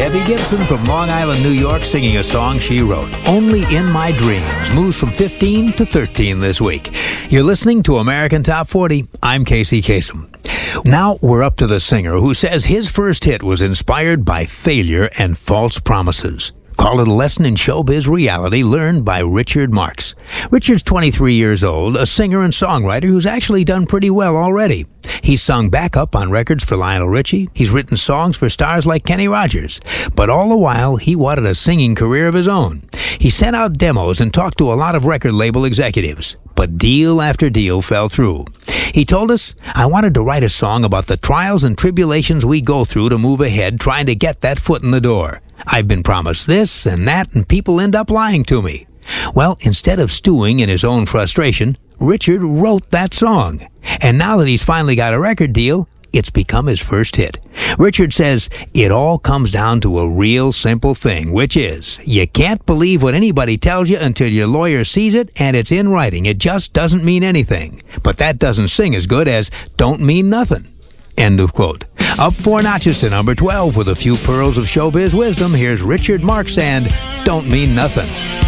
Debbie Gibson from Long Island, New York, singing a song she wrote, Only in My Dreams, moves from 15 to 13 this week. You're listening to American Top 40. I'm Casey Kasem. Now we're up to the singer who says his first hit was inspired by failure and false promises. Call it a lesson in showbiz reality learned by Richard Marx. Richard's 23 years old, a singer and songwriter who's actually done pretty well already. He's sung backup on records for Lionel Richie. He's written songs for stars like Kenny Rogers. But all the while, he wanted a singing career of his own. He sent out demos and talked to a lot of record label executives. But deal after deal fell through. He told us, I wanted to write a song about the trials and tribulations we go through to move ahead, trying to get that foot in the door. I've been promised this and that, and people end up lying to me. Well, instead of stewing in his own frustration, Richard wrote that song. And now that he's finally got a record deal, it's become his first hit. Richard says, it all comes down to a real simple thing, which is, you can't believe what anybody tells you until your lawyer sees it and it's in writing. It just doesn't mean anything. But that doesn't sing as good as don't mean nothing. End of quote. Up 4 notches to number 12 with a few pearls of showbiz wisdom. Here's Richard Marx and Don't Mean Nothing.